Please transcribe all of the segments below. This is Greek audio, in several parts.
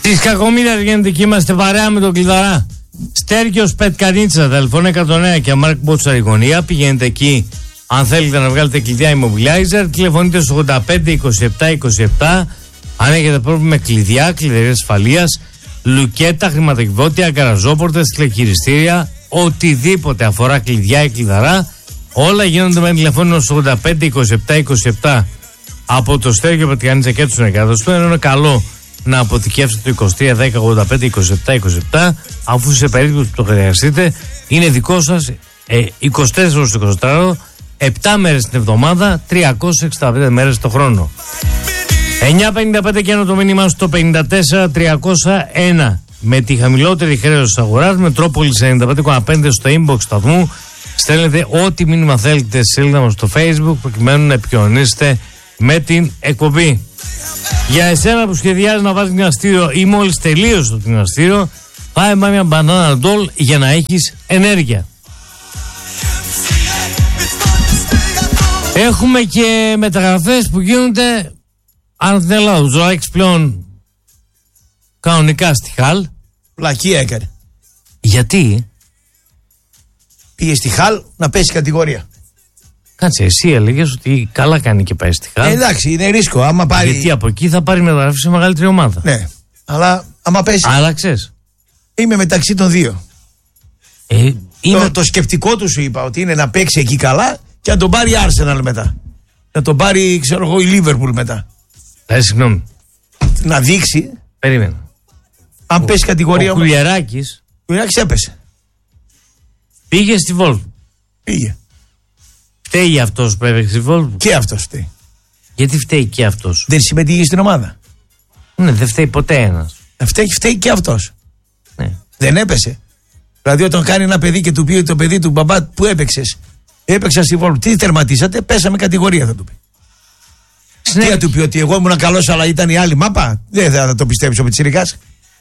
Της Κακομοίρας γίνεται και είμαστε παρέα με τον Κλειδαρά. Στέργιος Πετκανίτσα, τηλεφωνία 109 και Μάρκ Μπότσαρη γωνία. Πηγαίνετε εκεί αν θέλετε να βγάλετε κλειδιά Immobilizer. Τηλεφωνείτε στο 85 27 27. Αν έχετε πρόβλημα με κλειδιά, κλειδαρίες ασφαλείας, λουκέτα, χρηματοκιβώτια, γκαραζόπορτες, τηλεχειριστήρια, οτιδήποτε αφορά κλειδιά ή κλειδαρά, όλα γίνονται με τηλεφώνημα στο 85 27 27 από το Στέργιο Πετκανίτσα και του συνεργάτες του. Είναι καλό να αποθηκεύσετε το 23 10 85 27 27, αφού σε περίπτωση που το χρειαστείτε είναι δικό σας 24 ώρες το 24, 7 μέρες την εβδομάδα, 365 μέρες το χρόνο. 9.55 και ένα το μήνυμά στο 54.301 με τη χαμηλότερη χρέωση της αγοράς, Μετρόπολης 95,5 στο inbox σταθμού. Στέλνετε ό,τι μήνυμα θέλετε στη σελίδα μας στο Facebook προκειμένου να επικοινωνήσετε με την εκπομπή. Για εσένα που σχεδιάζεις να βάζεις γυμναστήριο ή μόλις τελείωσε το γυμναστήριο, πάει μια μπανάνα ντόλ για να έχεις ενέργεια. Έχουμε και μεταγραφές που γίνονται αν την Ελλάδα. Ο Ζωάκης πλέον κανονικά στη Χαλ. Πλακία έκανε. Γιατί? Πήγε στη Χαλ να πέσει κατηγορία. Κάτσε, εσύ έλεγες ότι καλά κάνει και πάει στη Χαλ. Εντάξει, είναι ρίσκο. Άμα πάρει... Γιατί από εκεί θα πάρει μεταγραφή σε μεγαλύτερη ομάδα. Ναι, αλλά άμα πέσει. Άλλαξες. Είμαι μεταξύ των δύο. Το σκεπτικό του σου είπα ότι είναι να παίξει εκεί καλά και να τον πάρει η Arsenal μετά. Να τον πάρει, ξέρω εγώ, η Liverpool μετά. Συγγνώμη. Να δείξει. Περίμενε. Αν πέσει κατηγορία. Ο Κουλιαράκης έπεσε. Πήγε στη Βόλβ. Πήγε. Φταίει αυτός που έπαιξε στη Βόλβ. Και αυτός φταίει. Γιατί φταίει και αυτός? Δεν συμμετείχε στην ομάδα. Ναι, δεν φταίει ποτέ ένας. Φταίει και αυτός. Ναι. Δεν έπεσε. Δηλαδή όταν κάνει ένα παιδί και του πει το παιδί του μπαμπά που έπαιξες, έπαιξα στη Βόλβ. Τι τερματίσατε, πέσαμε κατηγορία, θα του πει. Τι θα του πει, ότι εγώ ήμουν καλός αλλά ήταν η άλλη μάπα? Δεν θα το πιστέψει ο πιτσιρικάς.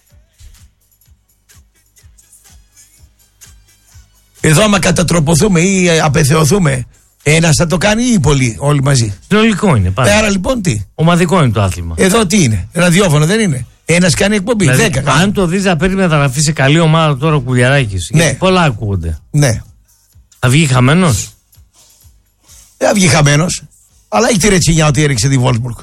Εδώ άμα κατατροποθούμε ή απεθεωθούμε, ένας θα το κάνει ή πολλοί όλοι μαζί? Συνολικό είναι πάντα. Άρα λοιπόν τι? Ομαδικό είναι το άθλημα. Εδώ τι είναι? Ραδιόφωνο δεν είναι? Ένας κάνει εκπομπή, δηλαδή, 10 αν το δεις να παίρνει μεταγραφή σε καλή ομάδα τώρα ο Κουλιαράκης, ναι, γιατί πολλά ακούγονται. Ναι. Θα βγει χαμένος? Δεν θα βγει χαμένος. Αλλά έχει τη ρετσινιά ότι έριξε τη Βόλσμπουργκ.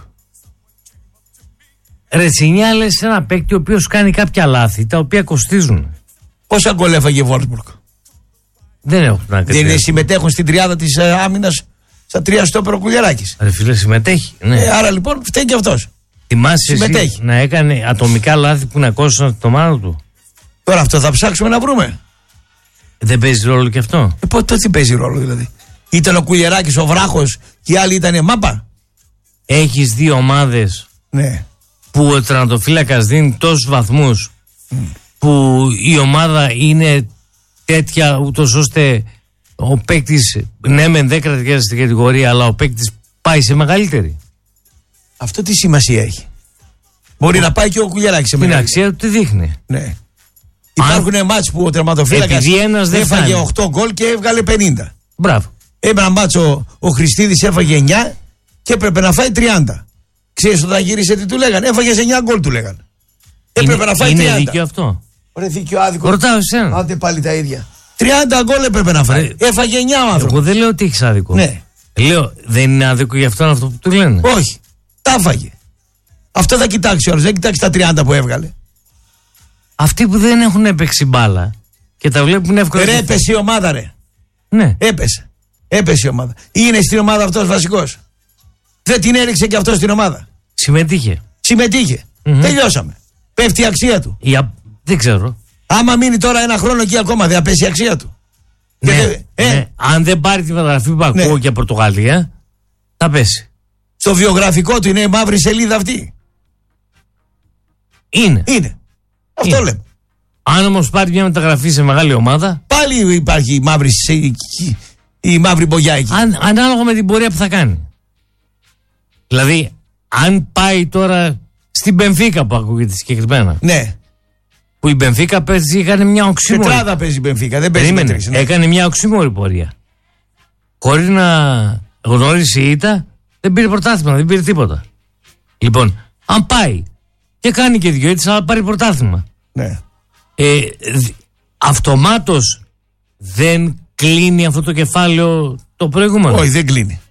Ρετσινιά λες σε ένα παίκτη ο οποίος κάνει κάποια λάθη τα οποία κοστίζουν. Πόσα γκολ έφαγε η Βόλσμπουργκ? Δεν έχω την άκρη. Δεν συμμετέχουν στην τριάδα της άμυνας στα 3 στόπερ ο Κουλιαράκης. Ρε φίλε, συμμετέχει. Ναι. Άρα λοιπόν φταίει και αυτός. Θυμάσαι εσύ να έκανε ατομικά λάθη που να κόστησαν το ομάδα του? Τώρα αυτό θα ψάξουμε να βρούμε. Δεν παίζει ρόλο και αυτό? Τότε τι παίζει ρόλο δηλαδή? Ήταν ο Κουλιαράκης ο βράχος και οι άλλοι ήταν μάπα. Έχεις δύο ομάδες, ναι, που ο τερματοφύλακας δίνει τόσους βαθμούς, που η ομάδα είναι τέτοια ούτως ώστε ο παίκτης, ναι μεν δεν κρατιάζει στην κατηγορία, αλλά ο παίκτης πάει σε μεγαλύτερη. Αυτό τι σημασία έχει? Μπορεί να πάει και ο Κουλιαράκης σε μεγαλύτερη. Την αξία του τι δείχνει. Ναι. Υπάρχουν μάτς που ο τερματοφύλακας έφαγε 8 γκολ και έβγαλε 50. Μπράβο. Ένα μάτσο ο Χριστίδης έφαγε 9 και έπρεπε να φάει 30. Ξέρεις όταν γύρισε τι του λέγανε? Έφαγε 9 γκολ του λέγανε. Έπρεπε να φάει 30. Είναι δίκαιο αυτό? Ωραία, δίκαιο άδικο. Ρωτάω εσένα. Άντε πάλι τα ίδια. 30 γκολ έπρεπε να φάει. Έφαγε 9 ο άνθρωπος. Εγώ δεν λέω ότι έχεις άδικο. Ναι. Λέω δεν είναι άδικο για αυτόν αυτό που του λένε? Όχι. Τα έφαγε. Αυτό θα κοιτάξει όλος. Δεν κοιτάξει τα 30 που έβγαλε. Αυτοί που δεν έχουν έπαιξει μπάλα και τα βλέπουν εύκολα. Ρε, έπεσε η ομάδα, ρε. Ναι. Έπεσε. Έπεσε η ομάδα. Είναι στην ομάδα αυτός βασικός? Δεν την έριξε και αυτός στην ομάδα? Συμμετείχε. Τελειώσαμε. Πέφτει η αξία του. Δεν ξέρω. Άμα μείνει τώρα ένα χρόνο εκεί ακόμα, δεν θα πέσει η αξία του? Ναι, ναι. Αν δεν πάρει τη μεταγραφή που ακούω για Πορτογαλία, θα πέσει. Στο βιογραφικό του είναι η μαύρη σελίδα αυτή. Είναι. Αυτό λέμε. Αν όμως πάρει μια μεταγραφή σε μεγάλη ομάδα, πάλι υπάρχει η μαύρη μπογιά εκεί. Ανάλογα με την πορεία που θα κάνει. Δηλαδή, αν πάει τώρα στην Μπενφίκα που ακούγεται συγκεκριμένα. Ναι. Που η Μπενφίκα έκανε μια οξύμορη. Τετράδα παίζει η Μπενφίκα, δεν παίζει μετρής, ναι. Έκανε μια οξύμορη πορεία. Χωρίς να γνώρισε η ήττα, δεν πήρε πρωτάθλημα, δεν πήρε τίποτα. Λοιπόν, αν πάει και κάνει και 2 ήττες, αλλά πάρει πρωτάθλημα. Ναι. Αυτομάτως δεν κλείνει αυτό το κεφάλαιο το προηγούμενο. Όχι, δεν κλείνει.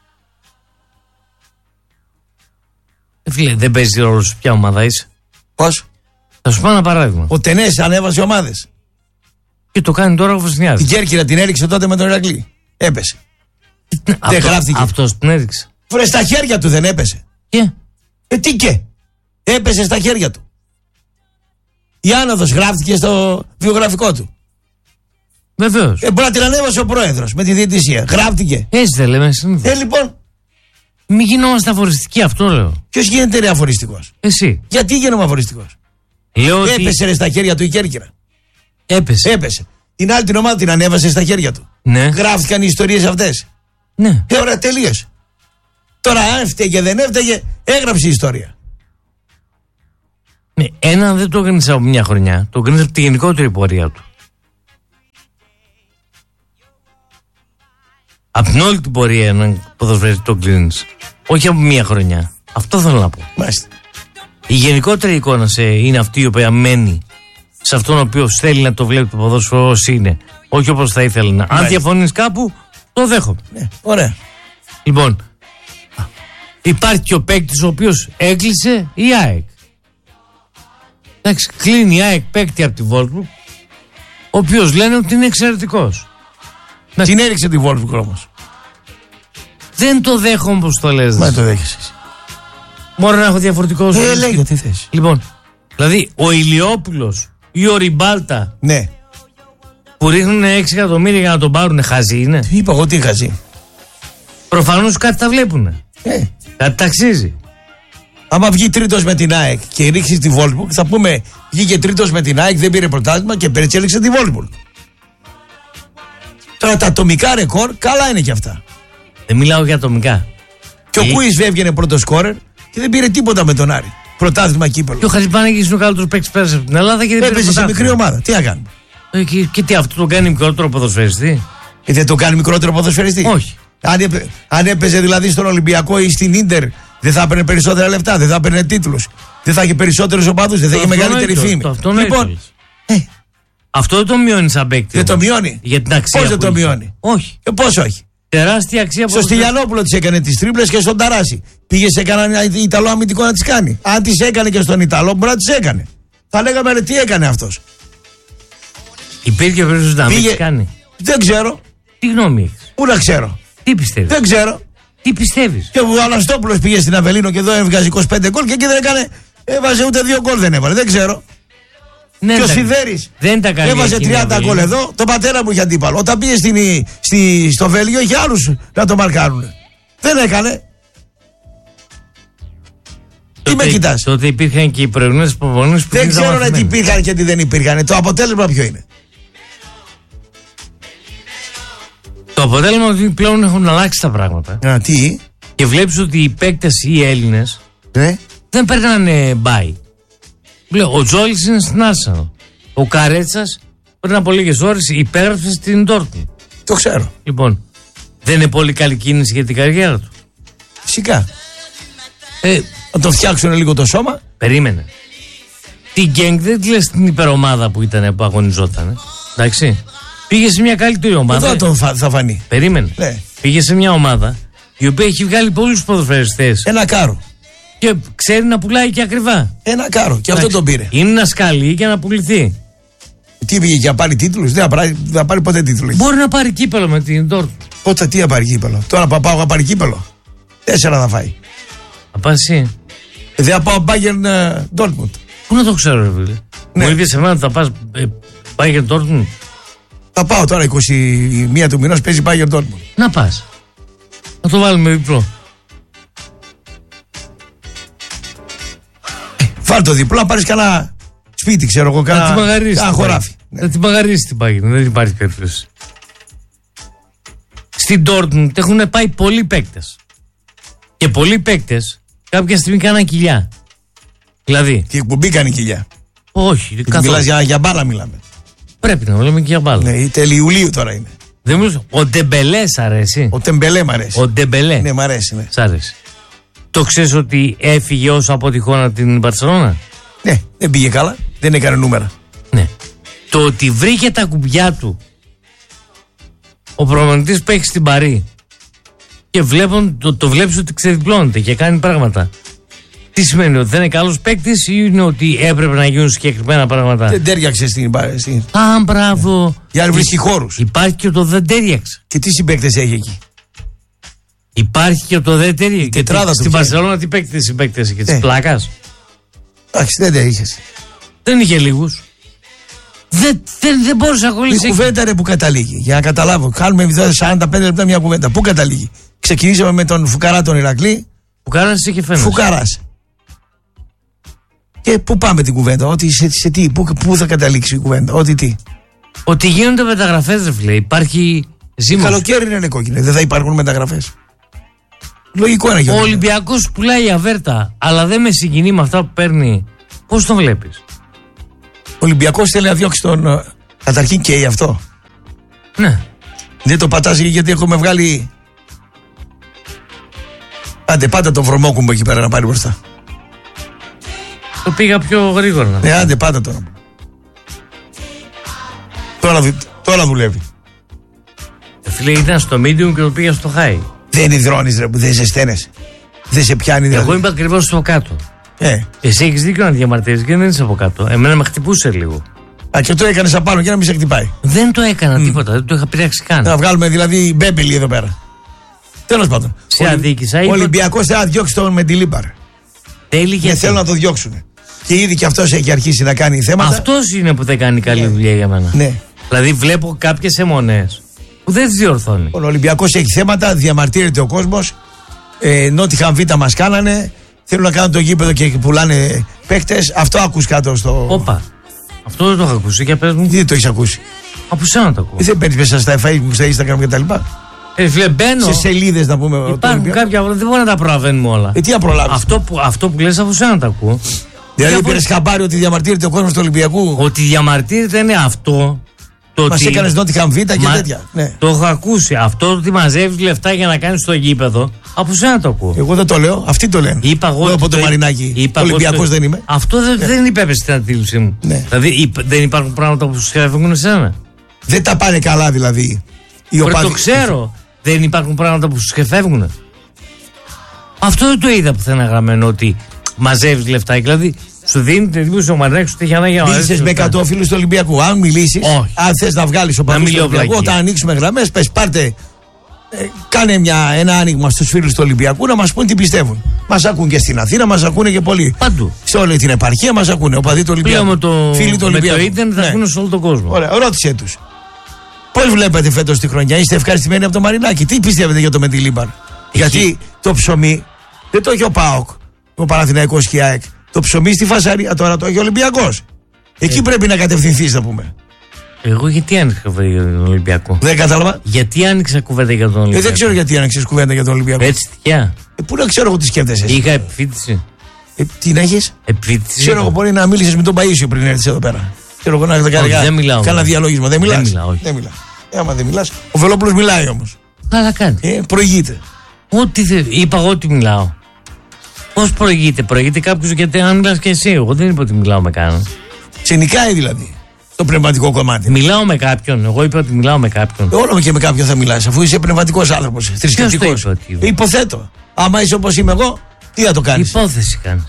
Φίλε, δεν παίζει ρόλο σου ποια ομάδα είσαι. Πώς? Θα σου πω ένα παράδειγμα. Ο Τενές ανέβασε ομάδες. Και το κάνει τώρα ο Βοσνιάδης. Την Κέρκυρα την έριξε τότε με τον Ηρακλή. Έπεσε. Δεν γράφτηκε. Αυτός την έριξε. Βρε, στα χέρια του δεν έπεσε. Και. Τι και. Έπεσε στα χέρια του. Η άνοδος γράφτηκε στο βιογραφικό του. Βεβαίως. Μπορεί να την ανέβασε ο πρόεδρος με τη διαιτησία. Γράφτηκε. Έτσι δεν λέμε συνήθως. Λοιπόν. Μην γινόμαστε αφοριστικοί, αυτό λέω. Ποιος γίνεται ρε αφοριστικός? Εσύ. Γιατί γίνομαι αφοριστικός? Έπεσε ρε στα χέρια του η Κέρκυρα. Έπεσε. Την άλλη την ομάδα την ανέβασε στα χέρια του. Ναι. Γράφτηκαν οι ιστορίες αυτές. Ναι. Ωραία, τελείωσε. Τώρα αν έφταιγε δεν έφταιγε, έγραψε η ιστορία. Ναι, έναν δεν το έκανες από μια χρονιά, το έκανες από τη γενικότερη πορεία του. Από την όλη την πορεία έναν ποδοσφαιριστή το κλείνεις. Όχι από μια χρονιά. Αυτό θέλω να πω. Μάλιστα. Η γενικότερη εικόνα είναι αυτή η οποία μένει σε αυτόν ο οποίος θέλει να το βλέπει το ποδόσφαιρο ως είναι. Όχι όπως θα ήθελε να. Αν διαφωνείς κάπου, το δέχομαι. Ναι, ωραία. Λοιπόν, υπάρχει και ο παίκτης ο οποίος έκλεισε η ΑΕΚ. Εντάξει, κλείνει η ΑΕΚ παίκτη από τη Wolfsburg, ο οποίος λένε ότι είναι εξαιρετικός. Την έριξε τη Wolfsburg όμως. Δεν το δέχομαι όπως το λες. Μα το δέχεσαι εσύ. Μπορώ να έχω διαφορετικό σου. Λέγε τι θες. Λοιπόν, δηλαδή ο Ηλιόπουλος ή ο Ριμπάλτα, ναι, που ρίχνουν 6 εκατομμύρια για να τον πάρουν, χαζί είναι. Είπα εγώ τι χαζί. Προφανώς κάτι τα βλέπουνε. Κάτι ταξίζει. Άμα βγει τρίτος με την ΑΕΚ και ρίξει τη Wolfsburg, θα πούμε βγήκε τρίτος με την ΑΕΚ, δεν πήρε πρωτάθλημα και πέρυσι έριξε τη Wolfsburg. Τώρα τα ατομικά ρεκόρ καλά είναι και αυτά. Δεν μιλάω για ατομικά. Και ο Κούις έβγαινε πρώτο σκόρερ και δεν πήρε τίποτα με τον Άρη. Πρωτάθλημα κύπελλο. Και ο Χατζηπάναγης είναι ο καλύτερος παίκτης πέρασε από την Ελλάδα και δεν πήρε έπαιζε σε μικρή ομάδα. Τι να κάνουμε. Και τι, αυτό το κάνει μικρότερο ποδοσφαιριστή? Δεν το κάνει μικρότερο ποδοσφαιριστή. Όχι. Αν έπαιζε δηλαδή στον Ολυμπιακό ή στην Ίντερ, δεν θα έπαιρνε περισσότερα λεφτά, δεν θα έπαιρνε τίτλους, δεν θα είχε περισσότερους οπαδούς, δεν θα είχε μεγαλύτερη φήμη. Λοιπόν, αυτό δεν το μειώνει σαν παίκτη. Δεν το μειώνει. Για την αξία. Πώς δεν το μειώνει? Όχι. Πώς όχι? Τεράστια αξία. Στο Στυλιανόπουλο τις έκανε τις τρίπλες και στον Ταράση. Πήγε σε κανέναν Ιταλό αμυντικό να τις κάνει. Αν τις έκανε και στον Ιταλό, μπορεί να τις έκανε. Θα λέγαμε ρε, τι έκανε αυτός. Υπήρχε περίπτωση να μην τις κάνει? Δεν ξέρω. Τι γνώμη έχεις? Πού να ξέρω. Τι πιστεύεις? Δεν ξέρω. Τι πιστεύεις? Και ο Αναστόπουλος πήγε στην Αβελίνο και εδώ έβγαζε 25 γκολ και εκεί δεν έκανε. Έβαζε ούτε 2 γκολ δεν έβαλε. Δεν ξέρω. Ναι, και ο Σιδέρης έβαζε 30 γκολ εδώ. Το πατέρα μου είχε αντίπαλο. Όταν πήγε στο Βέλγιο είχε άλλους να το μαρκάρουν. Δεν έκανε. Τι με κοιτάς? Τότε υπήρχαν και οι προηγούμενες προπονήσεις που δεν ξέρω τι υπήρχαν και τι δεν υπήρχαν. Το αποτέλεσμα ποιο είναι? Το αποτέλεσμα είναι ότι πλέον έχουν αλλάξει τα πράγματα. Τι? Και βλέπεις ότι οι παίκτες οι Έλληνες δεν παίρνανε μπάι. Ο Τζόλης είναι στην Arsenal. Ο Καρέτσας πριν από λίγες ώρες υπέγραψε στην Dortmund. Το ξέρω. Λοιπόν, δεν είναι πολύ καλή κίνηση για την καριέρα του? Φυσικά. Να το φτιάξουν λίγο το σώμα. Περίμενε. Την Γκένγκ δεν τη λες την υπερομάδα που ήταν, που αγωνιζόταν. Εντάξει. Πήγε σε μια καλύτερη ομάδα. Εδώ θα φανεί. Περίμενε. Ναι. Πήγε σε μια ομάδα η οποία έχει βγάλει πολλούς ποδοσφαιριστές. Ένα κάρο. Και ξέρει να πουλάει και ακριβά. Ένα κάρο. Και αυτό τον πήρε. Είναι να σκαλεί και να πουληθεί. Τι πήγε για να πάρει τίτλους? Δεν θα πάρει ποτέ τίτλους. Μπορεί να πάρει κύπελο με την Dortmund. Πότε τι θα πάρει κύπελο? Τώρα πάω να πάρει κύπελο. 4 θα φάει. Θα πας εσύ? Δεν θα πάω Bayern Dortmund. Πού να το ξέρω ρε φίλε? Ναι. Μου είπες εμένα ότι θα πας Bayern Dortmund. Θα πάω τώρα 21 του μηνός παίζει Bayern Dortmund. Να πας. Να το βάλουμε διπλό. Βάλ το διπλό, να πάρεις κανένα σπίτι, ξέρω εγώ, κανένα χωράφι. Θα την παγαρίσει την Bayern, δεν υπάρχει περίπτωση. Στην Dortmund έχουν πάει πολλοί παίκτες. Και πολλοί παίκτες κάποια στιγμή κάναν κοιλιά. Δηλαδή. Και η εκπομπή κάνει κοιλιά. Όχι, καθόλου. Μιλάς για μπάλα, μιλάμε. Πρέπει να μιλάμε και για μπάλα. Ναι, τέλη Ιουλίου τώρα είναι. Δεν μιλούσα. Ο Ντεμπελέ σ' αρέσει? Ο Τεμπελέ μ' αρέσει. Ο Ντεμπελέ. Ναι, μ' αρέσει. Ναι. Σ' αρέσει. Το ξέρεις ότι έφυγε ως αποτυχών από την Μπαρσελόνα? Ναι, δεν πήγε καλά, δεν έκανε νούμερα. Ναι. Το ότι βρήκε τα κουμπιά του ο προπονητής που έχει στην Παρί και το βλέπεις ότι ξεδιπλώνεται και κάνει πράγματα. Τι σημαίνει, ότι δεν είναι καλός παίκτης ή είναι ότι έπρεπε να γίνουν συγκεκριμένα πράγματα? Δεν τέριαξε στην Παρί. Α, μπράβο. Για να βρίσκει χώρους. Υπάρχει και το δεν τέριαξε. Και τι συμπαίκτες έχει εκεί? Υπάρχει και το δεν τέριαξε. Τετράδα στην Μπαρσελόνα τι συμπαίκτες είχε? Της πλάκας. Εντάξει, δεν είχες. Δεν είχε λίγους. Δεν μπορούσε να κολλήσει. Η κουβέντα ρε που καταλήγει. Για να καταλάβω. Κάνουμε 45 λεπτά μια κουβέντα. Πού καταλήγει? Ξεκινήσαμε με τον Φουκαρά τον Ηρακλή. Φουκάρας είχε φαίνεται. Φουκαράς. Και πού πάμε την κουβέντα? Ότι σε τι, πού θα καταλήξει η κουβέντα? Ότι τι? Ότι γίνονται μεταγραφές, ρε φίλε. Υπάρχει ζήμωση. Καλοκαίρι είναι κόκκινο. Δεν θα υπάρχουν μεταγραφές. Λογικό είναι. Ο Ολυμπιακός πουλάει αβέρτα, αλλά δεν με συγκινεί με αυτά που παίρνει. Πώς τον βλέπεις? Ο Ολυμπιακός θέλει να διώξει τον. Καταρχήν καίει αυτό. Ναι. Δεν το πατάς γιατί έχουμε βγάλει. Άντε, πάτα τον βρωμόκουμπο εκεί πέρα να πάρει μπροστά. Το πήγα πιο γρήγορα. Ναι, άντε, πάτα τώρα. Τώρα δουλεύει. Φίλε, ήταν στο medium και το πήγα στο high. Δεν υδρώνεις ρε, δεν ζεσταίνεσαι. Δεν σε πιάνει δηλαδή. Εγώ είμαι ακριβώς στο κάτω. Εσύ έχεις δίκιο να διαμαρτύρεις και δεν είσαι από κάτω. Εμένα με χτυπούσε λίγο. Α, και το έκανες απάνω και να μην σε χτυπάει. Δεν το έκανα τίποτα, δεν το είχα πειράξει καν. Να βγάλουμε δηλαδή μπέμπελι εδώ πέρα. Τέλος πάντων. Σε αδίκησα. Ο Ολυμπιακός θα διώξει τον Μεντιλίμπαρ. Και θέλουν να το διώξουν. Και ήδη και αυτός έχει αρχίσει να κάνει θέματα. Αυτός είναι που δεν κάνει καλή δουλειά για μένα. Ναι. Δηλαδή βλέπω κάποιες αιμονές που δεν τις διορθώνει. Ο Ολυμπιακός έχει θέματα, διαμαρτύρεται ο κόσμος. Νότιχαμ Β μας κάνανε. Θέλουν να κάνουν το γήπεδο και πουλάνε παίκτες. Αυτό ακούς κάτω στο. Όπα. Αυτό δεν το έχω ακούσει. Για πες μου. Τι δεν το έχεις ακούσει? Από σένα το ακούω. Δεν παίρνεις μέσα στα Facebook, στα Instagram κτλ. Μπαίνω. Σε σελίδες να πούμε. Υπάρχουν κάποια. Δεν μπορεί να τα προλαβαίνουμε όλα. Τι να προλάβεις? Αυτό που λες από σένα το ακούω. Δηλαδή πήρες χαμπάρι ότι διαμαρτύρεται ο κόσμος του Ολυμπιακού? Ότι διαμαρτύρεται είναι αυτό. Μας έκανες Νότιχαμ Β και τέτοια. Ναι. Το έχω ακούσει. Αυτό ότι μαζεύεις λεφτά για να κάνεις το γήπεδο, από σένα το ακούω. Εγώ δεν το λέω, αυτοί το λένε. Είπα εγώ από το Μαρινάκι. Ολυμπιακός δεν είμαι. Αυτό δεν υπέπεσε στην αντίληψή μου. Ναι. Δηλαδή δεν υπάρχουν πράγματα που σου φεύγουν εσένα. Δεν τα πάνε καλά δηλαδή. Το ξέρω. Δεν υπάρχουν πράγματα που σου φεύγουν. Αυτό δεν το είδα πουθενά γραμμένο ότι μαζεύεις λεφτά. Δηλαδή σου δίνει την εντύπωση ο Μαρινάκης ότι έχει ανάγκη να μαζεύεις. Μίλησες με 100 φίλους του Ολυμπιακού. Αν μιλήσεις, αν θες να βγάλεις ο παδούς του Ολυμπιακού, όταν ανοίξουμε γραμμές, πες πάρτε. Κάνε ένα άνοιγμα στους φίλους του Ολυμπιακού να μας πούν τι πιστεύουν. Μας ακούν και στην Αθήνα, μας ακούνε και πολλοί. Παντού. Σε όλη την επαρχία μας ακούνε. Ο παδί του Ολυμπιακού. Φίλοι του Ολυμπιακού. Με το ίντερνετ θα ακούνε σε όλο τον κόσμο. Ωραία, ρώτησέ τους. Πώς βλέπετε φέτος τη χρονιά? Είστε ευχαριστημένοι από το Μαρινάκι? Τι πιστεύετε για το Μεντιλίμπαρ? Γιατί το ψωμί δεν το έχει ο ΠΑΟΚ, ο Παναθηναϊκός και η ΑΕΚ. Το ψωμί στη φασαρία τώρα το έχει ο Ολυμπιακός. Εκεί πρέπει να κατευθυνθείς, να πούμε. Εγώ γιατί άνοιξα κουβέντα για τον Ολυμπιακό? Δεν κατάλαβα. Γιατί άνοιξα κουβέντα για τον Ολυμπιακό? Δεν ξέρω γιατί άνοιξες κουβέντα για τον Ολυμπιακό. Έτσι τυχαία. Πού να ξέρω εγώ τι σκέφτεσαι? Είχα επιφύτηση. Τι να έχεις? Επιφύτηση. Ξέρω εγώ, μπορεί να μίλησες με τον Παΐσιο πριν έρθεις εδώ πέρα. Ξέρω εγώ να δεν μιλάω. Κάνα διαλόγισμα. Δεν μιλάς? Δεν μιλάω. Άμα δεν μιλάς, ο Βελόπουλος μιλάει όμως. Καλά κάνει. Προηγείται. Είπα εγώ ότι μιλάω. Πώς προηγείται? Προηγείται κάποιος γιατί αν μιλάς και εσύ. Εγώ δεν είπα ότι μιλάω με κανέναν. Σε νικάει δηλαδή το πνευματικό κομμάτι. Μιλάω με κάποιον. Εγώ είπα ότι μιλάω με κάποιον. Όλο και με κάποιον θα μιλάς, αφού είσαι πνευματικός άνθρωπος. Θρησκευτικός. Υποθέτω. Άμα είσαι όπως είμαι εγώ, τι θα το κάνεις? Υπόθεση κάνεις.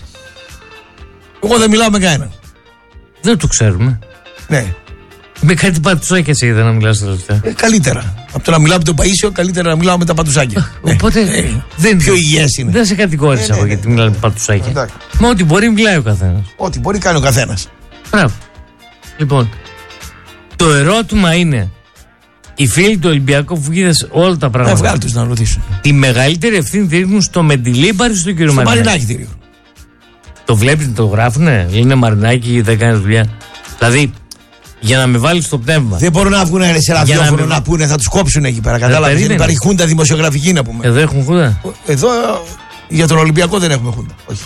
Εγώ δεν μιλάω με κανέναν. Δεν το ξέρουμε. Ναι. Με κάτι πατουσάκια σε είδα να μιλάς τελευταία. Καλύτερα. Από το να μιλάω με τον Παΐσιο, καλύτερα να μιλάω με τα πατουσάκια. Οπότε δεν πιο υγιές είναι. Δεν σε κατηγόρησα εγώ γιατί μιλάω με πατουσάκια. Με ό,τι μπορεί μιλάει ο καθένας. Ό,τι μπορεί κάνει ο καθένας. Μπράβο. Λοιπόν, το ερώτημα είναι, οι φίλοι του Ολυμπιακού που είδες όλα τα πράγματα. Βγάλει τους να ρωτήσουν. Τη μεγαλύτερη ευθύνη δείχνουν στο Μεντιλίμπαρ ή στον κύριο Μαρινάκη? Μαρινάκη δείχνουν. Το βλέπεις, το γράφουνε, λένε Μαρινάκη δεν κάνει δουλειά. Δηλαδή, για να με βάλει στο πνεύμα. Δεν μπορούν να βγουν σε ραδιόφωνο να πούνε, θα τους κόψουν εκεί πέρα. Κατάλαβες? Δεν υπάρχει χούντα δημοσιογραφική να πούμε. Εδώ έχουν χούντα. Εδώ για τον Ολυμπιακό δεν έχουμε χούντα. Όχι.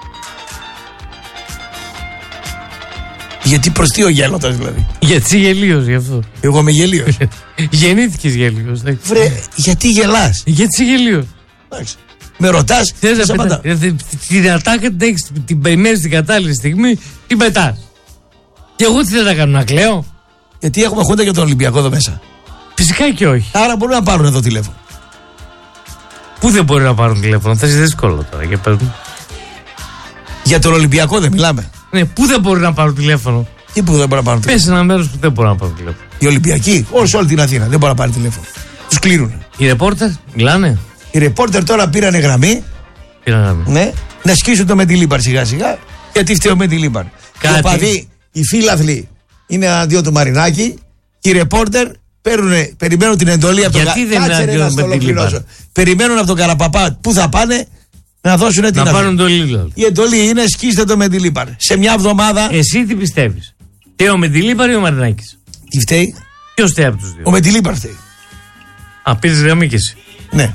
Γιατί προς τι ο γέλοτας δηλαδή? Γιατί είσαι γελίος γι' αυτό. Εγώ είμαι γελίος. Γεννήθηκες γελίος. Βρε, γιατί γελάς? Γιατί είσαι γελίος. Εντάξει. Με ρωτάς, θες να την ατάκα την έχεις, την περιμένεις την κατάλληλη στιγμή, την πετάς. Και εγώ τι δεν θα κάνω, να κλαίω? Γιατί έχουμε χούντα για τον Ολυμπιακό εδώ μέσα. Φυσικά και όχι. Άρα μπορούν να πάρουν εδώ τηλέφωνο. Πού δεν μπορεί να πάρουν τηλέφωνο, θα είσαι δύσκολο τώρα για πες μου. Για τον Ολυμπιακό δεν μιλάμε. Ναι, πού δεν μπορεί να πάρουν τηλέφωνο. Τι που δεν μπορεί να πάρουν τηλέφωνο. Πες ένα μέρος που δεν μπορεί να πάρουν τηλέφωνο. Οι Ολυμπιακοί, όλη την Αθήνα δεν μπορεί να πάρει τηλέφωνο. Τους κλείνουν. Οι ρεπόρτερ μιλάνε. Οι ρεπόρτερ τώρα πήρανε γραμμή. Ναι, να σκίσουν το Μεντιλίμπαρ σιγά σιγά. Γιατί φταίει ο Μεντιλίμπαρ. Οι οπαδοί, οι φίλαθλοι είναι αντίον του Μαρινάκη. Οι ρεπόρτερ περιμένουν την εντολή από τον Καραπαπά. Περιμένουν από τον Καραπαπά που θα πάνε να δώσουν την να πάρουν το Λίλο. Η εντολή είναι σκίστε το Μεντιλίμπαρ. Σε μια εβδομάδα. Εσύ τι πιστεύεις? Και ο Μεντιλίμπαρ ή ο Μαρινάκης? Τι φταίει? Ποιος φταίει από τους δύο? Ο Μεντιλίμπαρ φταίει. Α, πήρες γραμμή κι εσύ. Ναι.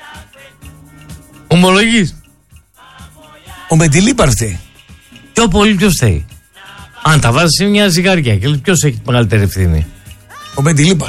Ομολογείς? Ο Μεντιλίμπαρ φταίει. Πιο πολύ ποιος φταίει? Αν τα βάζεις σε μια ζυγαριά και ποιος έχει τη μεγαλύτερη ευθύνη? Ο Μεντιλίμπαρ.